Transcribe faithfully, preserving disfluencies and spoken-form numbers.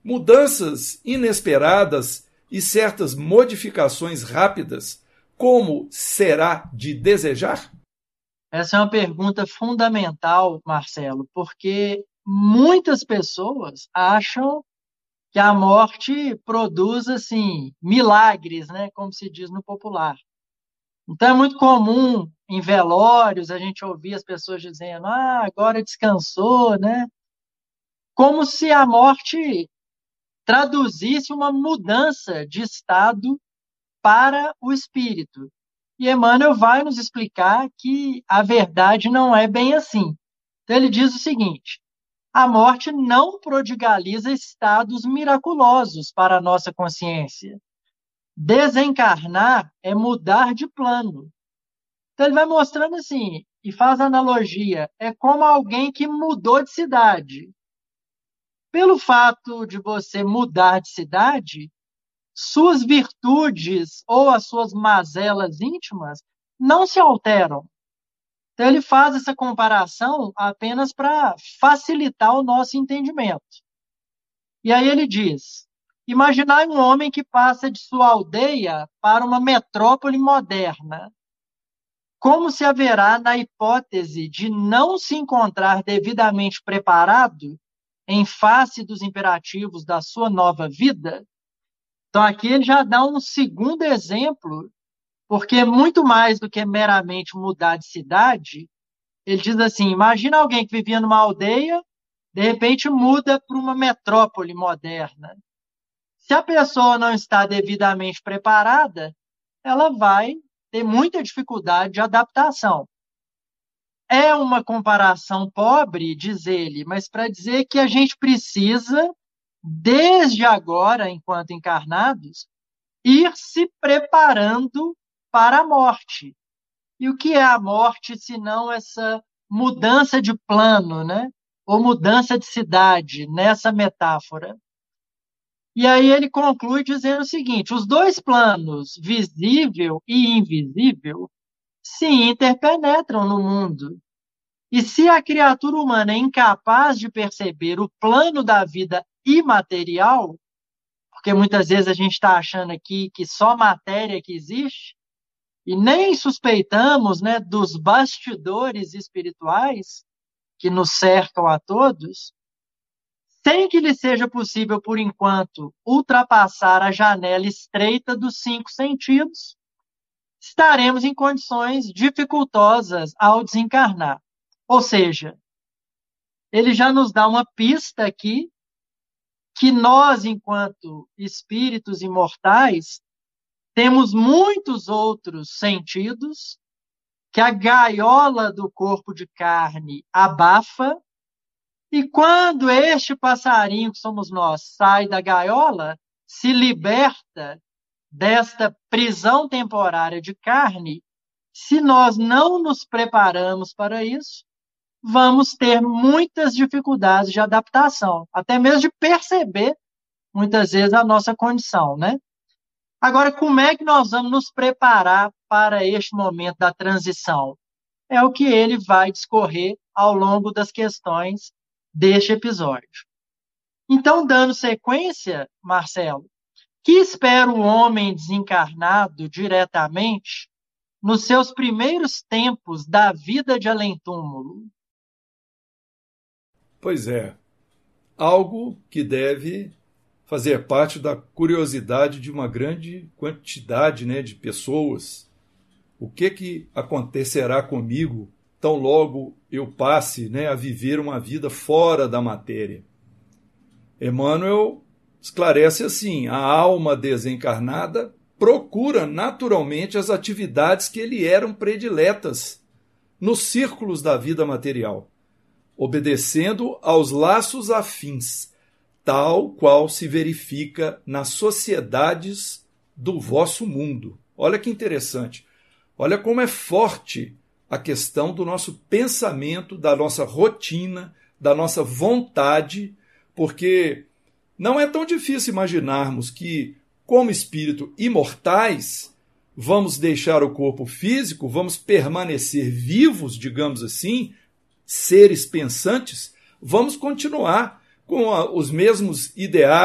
mudanças inesperadas e certas modificações rápidas, como será de desejar? Essa é uma pergunta fundamental, Marcelo, porque muitas pessoas acham que a morte produz assim milagres, né, como se diz no popular. Então é muito comum em velórios a gente ouvir as pessoas dizendo: "Ah, agora descansou", né? Como se a morte traduzisse uma mudança de estado para o espírito. E Emmanuel vai nos explicar que a verdade não é bem assim. Então ele diz o seguinte: a morte não prodigaliza estados miraculosos para a nossa consciência. Desencarnar é mudar de plano. Então ele vai mostrando assim, e faz analogia, é como alguém que mudou de cidade. Pelo fato de você mudar de cidade, suas virtudes ou as suas mazelas íntimas não se alteram. Então, ele faz essa comparação apenas para facilitar o nosso entendimento. E aí ele diz: imaginai um homem que passa de sua aldeia para uma metrópole moderna. Como se haverá, na hipótese de não se encontrar devidamente preparado em face dos imperativos da sua nova vida? Então, aqui ele já dá um segundo exemplo, porque muito mais do que meramente mudar de cidade, ele diz assim: imagina alguém que vivia numa aldeia, de repente muda para uma metrópole moderna. Se a pessoa não está devidamente preparada, ela vai ter muita dificuldade de adaptação. É uma comparação pobre, diz ele, mas para dizer que a gente precisa, desde agora, enquanto encarnados, ir se preparando para a morte. E o que é a morte, se não essa mudança de plano, né? Ou mudança de cidade, nessa metáfora? E aí ele conclui dizendo o seguinte: os dois planos, visível e invisível, se interpenetram no mundo. E se a criatura humana é incapaz de perceber o plano da vida imaterial, porque muitas vezes a gente está achando aqui que só matéria que existe, e nem suspeitamos, né, dos bastidores espirituais que nos cercam a todos, sem que lhe seja possível, por enquanto, ultrapassar a janela estreita dos cinco sentidos, estaremos em condições dificultosas ao desencarnar. Ou seja, ele já nos dá uma pista aqui que nós, enquanto espíritos imortais, temos muitos outros sentidos que a gaiola do corpo de carne abafa, e quando este passarinho que somos nós sai da gaiola, se liberta desta prisão temporária de carne, se nós não nos preparamos para isso, vamos ter muitas dificuldades de adaptação, até mesmo de perceber, muitas vezes, a nossa condição, né? Agora, como é que nós vamos nos preparar para este momento da transição? É o que ele vai discorrer ao longo das questões deste episódio. Então, dando sequência, Marcelo, que espera o homem desencarnado diretamente nos seus primeiros tempos da vida de além-túmulo? Pois é, algo que deve fazer parte da curiosidade de uma grande quantidade, né, de pessoas. O que, que acontecerá comigo tão logo eu passe, né, a viver uma vida fora da matéria? Emmanuel esclarece assim: a alma desencarnada procura naturalmente as atividades que lhe eram prediletas nos círculos da vida material, obedecendo aos laços afins, tal qual se verifica nas sociedades do vosso mundo. Olha que interessante. Olha como é forte a questão do nosso pensamento, da nossa rotina, da nossa vontade, porque não é tão difícil imaginarmos que, como espírito imortais, vamos deixar o corpo físico, vamos permanecer vivos, digamos assim, seres pensantes, vamos continuar com os mesmos ideais,